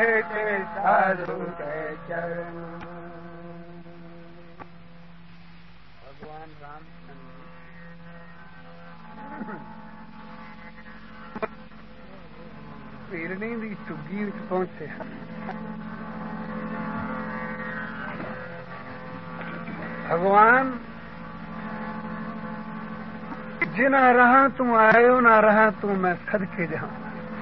भेटे साधु के चरण। भगवान रामचंद्र पीरनी दी चुग्गी विच पहुंचे। भगवान जिना रहा तू आयो ना रहा तू मैं सदके जाऊं।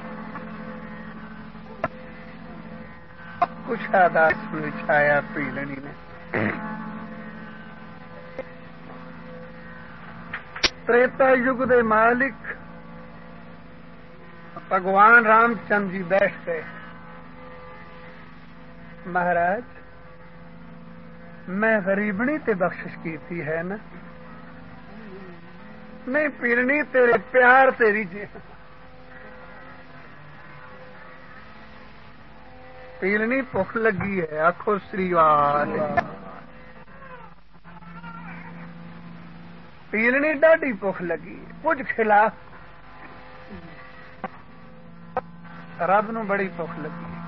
कुशादास विछाया पीलनी ने। त्रेता युग दे मालिक भगवान रामचंद्र जी बैठ गए। महाराज मैं गरीबनी ते बख्शिश कीती है ना, नहीं पीरनी तेरे प्यार तेरी जी। पीलनी भुख लगी है, आखो श्रीवाल। पीलनी डाढ़ी भुख लगी है, कुछ खिला। रब नूं बड़ी भुख लगी है।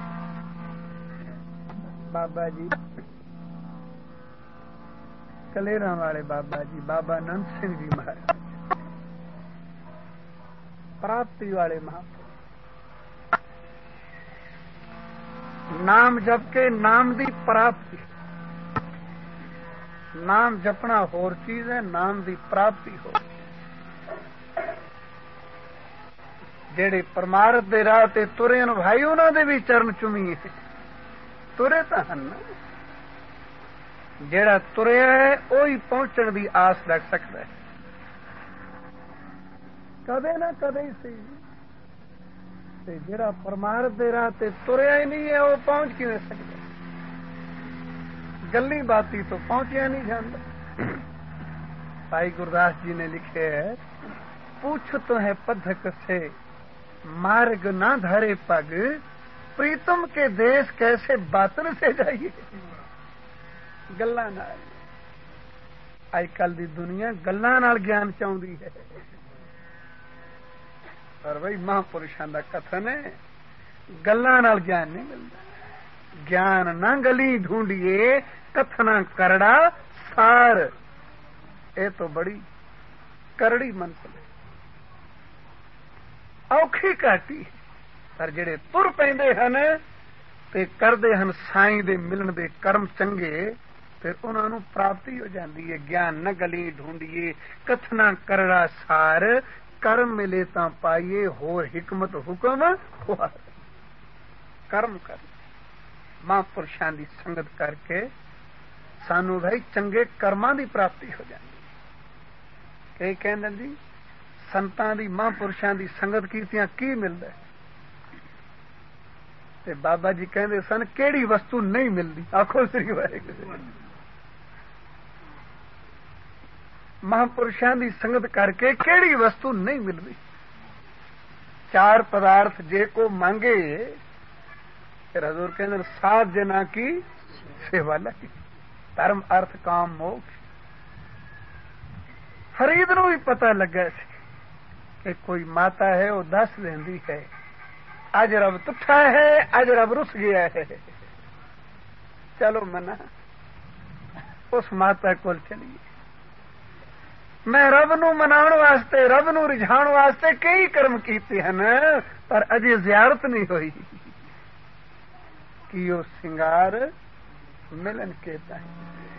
बाबा जी कलेरा वाले बाबा जी, बाबा नंद सिंह जी महाराज, प्राप्ति वाले महापुरुष, नाम जप के नाम दी प्राप्ति। नाम जपना होर चीज है, नाम दी प्राप्ति हो। जेड़े परमार्थ दे राह ते तुरे न भाई, उन्हां दे भी चरण चुमीए। तुरे तां हन, जेड़ा तुरिया है ओही पहुंचण दी आस रख सकदा है। कदे ना कदे सही, ते जेड़ा परमार्थ दे राह ते तुरिया ही नहीं है, वो पहुंच किवें सकदा? गल्ली बाती तो पहुंचिया नहीं जाता। भाई गुरदास जी ने लिखे है, पूछ तो है पद्धक से मार्ग ना धरे पग, प्रीतम के देश कैसे बातन से जाइए। गल्लां नाल अजकल दी दुनिया गल्लां नाल ज्ञान चाहुंदी है, पर भाई महापुरुषां दा कथन है गल्लां नाल ज्ञान नहीं मिलदा। ज्ञान ना गली ढूंढिए, कथना करड़ा सार। ये तो बड़ी करड़ी मंजिल है, औखी घाटी। पर जेड़े तुर पैंदे हन ते करदे हन साईं दे मिलन दे कर्म चंगे, फिर उन्हां नूं प्राप्ति हो जाती है। ज्ञान न गली ढूंढिए, कथना करड़ा सार। कर्म मिले तां पाइए, होर हिकमत हुक्म हुआ। कर्म कर, महापुरुषां दी संगत करके सानू भाई चंगे कर्मां दी प्राप्ति हो जाती। कई कहंदे जी संतां दी महापुरुषां दी संगत कीतियां की मिलदा है? ते बाबा जी कहंदे सन केड़ी वस्तु नहीं मिलदी? आखो श्री वाहिगुरू। महापुरुषां दी संगत करके केड़ी वस्तु नहीं मिलदी? चार पदार्थ जे को मांगे, फिर हजूर कहंदे सात जना की सेवा लाई, धर्म अर्थ काम मोक्ष। फरीद नूं भी पता लगा सी कि कोई माता है, वो दस देंदी है अज रब तुठा है, अज रब रुस गया है। चलो मना उस माता कोल चलिए। मैं रब नूं मनाउण वास्ते, रब नूं रिझाउण वास्ते कई कर्म कीते हन, पर अजे ज़ियारत नहीं होई कि वो सिंगार मिलन के ताईं।